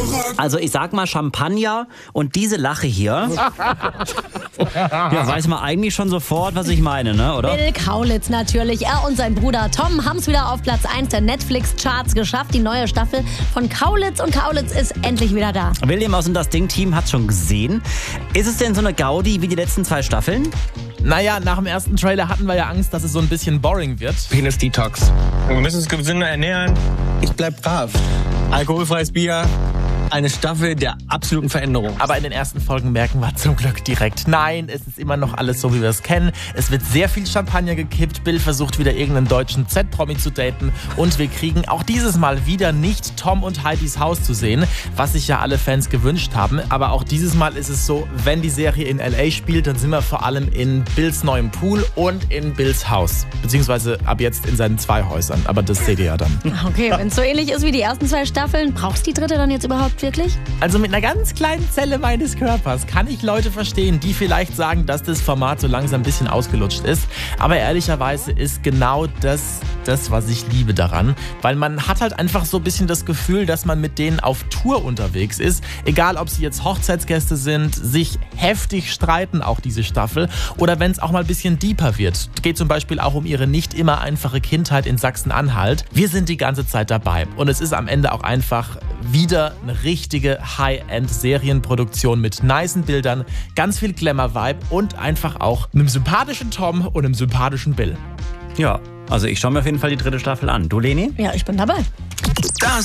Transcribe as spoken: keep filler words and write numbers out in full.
Also ich sag mal Champagner und diese Lache hier. Ja, weiß man eigentlich schon sofort, was ich meine, ne, oder? Bill Kaulitz natürlich. Er und sein Bruder Tom haben es wieder auf Platz eins der Netflix-Charts geschafft. Die neue Staffel von Kaulitz und Kaulitz ist endlich wieder da. William aus dem Das Ding-Team hat's schon gesehen. Ist es denn so eine Gaudi wie die letzten zwei Staffeln? Naja, nach dem ersten Trailer hatten wir ja Angst, dass es so ein bisschen boring wird. Penis-Detox. Wir müssen uns gesünder ernähren. Ich bleib brav. Alkoholfreies Bier. Eine Staffel der absoluten Veränderung. Aber in den ersten Folgen merken wir zum Glück direkt, nein, es ist immer noch alles so, wie wir es kennen. Es wird sehr viel Champagner gekippt, Bill versucht wieder irgendeinen deutschen Z-Promi zu daten und wir kriegen auch dieses Mal wieder nicht Tom und Heidis Haus zu sehen, was sich ja alle Fans gewünscht haben. Aber auch dieses Mal ist es so, wenn die Serie in L A spielt, dann sind wir vor allem in Bills neuem Pool und in Bills Haus. Beziehungsweise ab jetzt in seinen zwei Häusern, aber das seht ihr ja dann. Okay, wenn es so ähnlich ist wie die ersten zwei Staffeln, brauchst du die dritte dann jetzt überhaupt wirklich? Also mit einer ganz kleinen Zelle meines Körpers kann ich Leute verstehen, die vielleicht sagen, dass das Format so langsam ein bisschen ausgelutscht ist. Aber ehrlicherweise ist genau das, das, was ich liebe daran. Weil man hat halt einfach so ein bisschen das Gefühl, dass man mit denen auf Tour unterwegs ist. Egal, ob sie jetzt Hochzeitsgäste sind, sich heftig streiten, auch diese Staffel. Oder wenn es auch mal ein bisschen deeper wird. Geht zum Beispiel auch um ihre nicht immer einfache Kindheit in Sachsen-Anhalt. Wir sind die ganze Zeit dabei. Und es ist am Ende auch einfach wieder eine richtige High-End-Serienproduktion mit nicen Bildern, ganz viel Glamour-Vibe und einfach auch einem sympathischen Tom und einem sympathischen Bill. Ja, also ich schaue mir auf jeden Fall die dritte Staffel an. Du, Leni? Ja, ich bin dabei. Das